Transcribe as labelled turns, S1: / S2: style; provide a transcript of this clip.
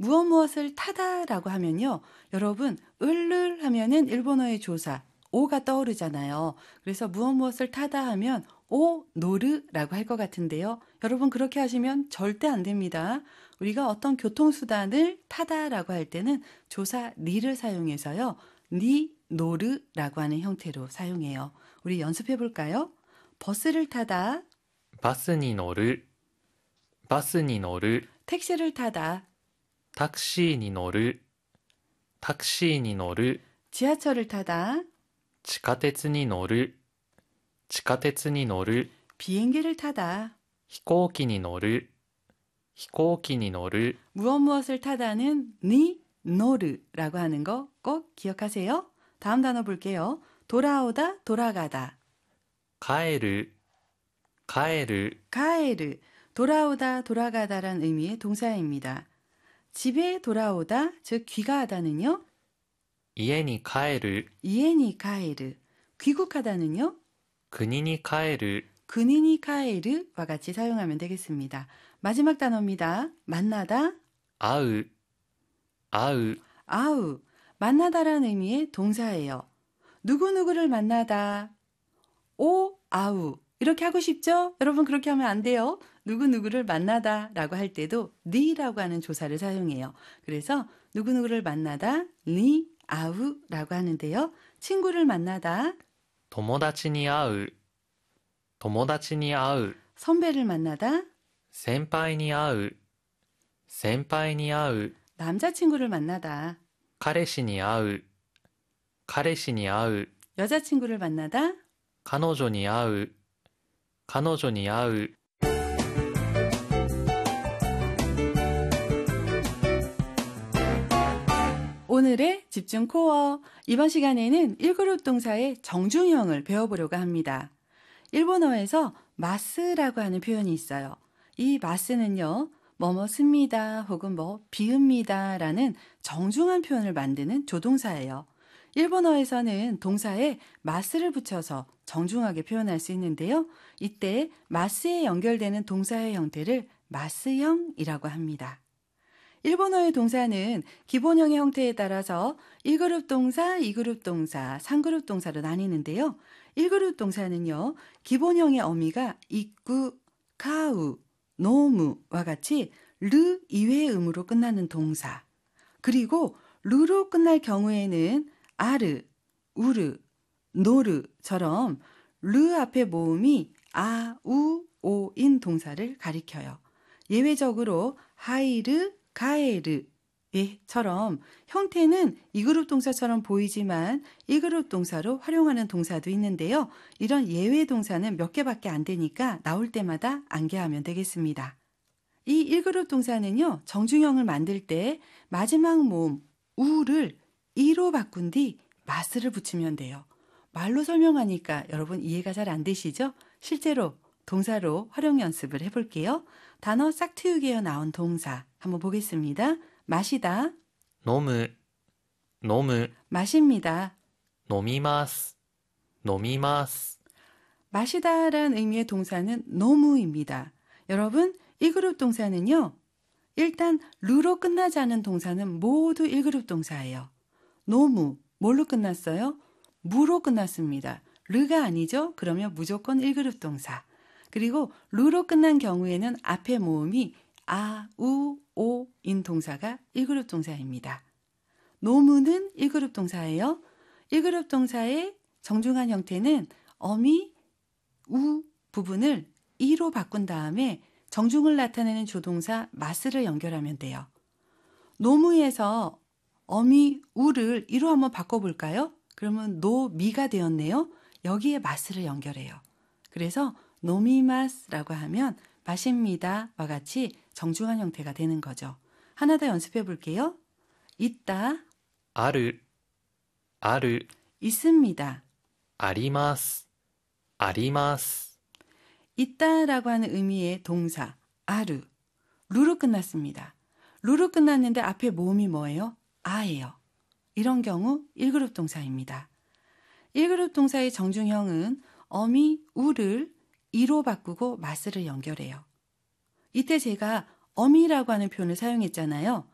S1: 무엇을 타다라고 하면요. 여러분, 을을 하면은 일본어의 조사, 오가 떠오르잖아요. 그래서 무엇을 타다 하면 오 노르라고 할 것 같은데요. 여러분 그렇게 하시면 절대 안 됩니다. 우리가 어떤 교통수단을 타다라고 할 때는 조사 니를 사용해서요. 니 노르라고 하는 형태로 사용해요. 우리 연습해 볼까요? 버스를 타다,
S2: バスに乗る、バスに乗る、
S1: 택시를 타다,
S2: タクシーに乗る、タクシーに乗る、
S1: 지하철을 타다,
S2: 地下鉄に乗る、地下鉄に乗る、
S1: 비행기를 타다,
S2: 飛行機に乗る、飛行機に乗る、
S1: 무엇을 타다는 니 노르라고 하는 거 꼭 기억하세요. 다음 단어 볼게요. 돌아오다, 돌아가다.
S2: 帰る、帰る、
S1: 가에르, 돌아오다, 돌아가다란 의미의 동사입니다. 집에 돌아오다, 즉 귀가하다는요.
S2: 家に帰る、
S1: 이에니 가에르, 귀국하다는요.
S2: 国に帰る、
S1: 근인이 가에르와 같이 사용하면 되겠습니다. 마지막 단어입니다. 만나다,
S2: 会う、会う、
S1: 아우, 만나다라는 의미의 동사예요. 누구누구를 만나다, 오, 아우. 이렇게 하고 싶죠? 여러분 그렇게 하면 안 돼요. 누구누구를 만나다 라고 할 때도 니라고 하는 조사를 사용해요. 그래서 누구누구를 만나다, 니, 아우 라고 하는데요. 친구를 만나다,
S2: 友達に会う、友達に会う、
S1: 선배를 만나다,
S2: 先輩に会う、先輩に会う、
S1: 남자친구를 만나다,
S2: 彼氏に会う、彼氏に会う、
S1: 여자친구를 만나다,
S2: 彼女に会う、彼女に会う、
S1: 오늘의 집중 코어. 이번 시간에는 1그룹 동사의 정중형을 배워보려고 합니다. 일본어에서 마스라고 하는 표현이 있어요. 이 마스는요, 뭐뭐 씁니다 혹은 뭐 비읍니다 라는 정중한 표현을 만드는 조동사예요. 일본어에서는 동사에 마스를 붙여서 정중하게 표현할 수 있는데요. 이때 마스에 연결되는 동사의 형태를 마스형이라고 합니다. 일본어의 동사는 기본형의 형태에 따라서 1그룹 동사, 2그룹 동사, 3그룹 동사로 나뉘는데요. 1그룹 동사는요, 기본형의 어미가 이쿠, 카우, 노무와 같이 르 이외의 음으로 끝나는 동사. 그리고 르로 끝날 경우에는 아르, 우르, 노르처럼 르 앞에 모음이 아, 우, 오인 동사를 가리켜요. 예외적으로 하이르, 가에르처럼 형태는 2그룹 동사처럼 보이지만 1그룹 동사로 활용하는 동사도 있는데요. 이런 예외 동사는 몇 개밖에 안 되니까 나올 때마다 암기하면 되겠습니다. 이 1그룹 동사는요, 정중형을 만들 때 마지막 모음 우를 이로 바꾼 뒤 마스를 붙이면 돼요. 말로 설명하니까 여러분 이해가 잘 안 되시죠? 실제로 동사로 활용 연습을 해볼게요. 단어 싹트육에어 나온 동사 한번 보겠습니다. 마시다,
S2: 飲む、飲む、
S1: 마십니다.
S2: 飲みます、飲みます。
S1: 마시다라는 의미의 동사는 노무입니다. 여러분, 1그룹 동사는요, 일단 르로 끝나지 않은 동사는 모두 1그룹 동사예요. 노무, 뭘로 끝났어요? 무로 끝났습니다. 르가 아니죠? 그러면 무조건 1그룹 동사. 그리고 르로 끝난 경우에는 앞에 모음이 아, 우, 오인 동사가 1그룹 동사입니다. 노무는 1그룹 동사예요. 1그룹 동사의 정중한 형태는 어미, 우 부분을 이로 바꾼 다음에 정중을 나타내는 조동사 마스를 연결하면 돼요. 노무에서 어미, 우를 이로 한번 바꿔볼까요? 그러면 노미가 되었네요. 여기에 마스를 연결해요. 그래서 노미마스라고 하면 마십니다와 같이 정중한 형태가 되는 거죠. 하나 더 연습해 볼게요. 있다,
S2: ある、ある、
S1: 있습니다.
S2: あります、あります。
S1: 있다라고 하는 의미의 동사 아르, 루로 끝났습니다. 루로 끝났는데 앞에 모음이 뭐예요? 아예요. 이런 경우 1그룹 동사입니다. 1그룹 동사의 정중형은 어미 우를 이로 바꾸고 마스를 연결해요. 이때 제가 어미라고 하는 표현을 사용했잖아요.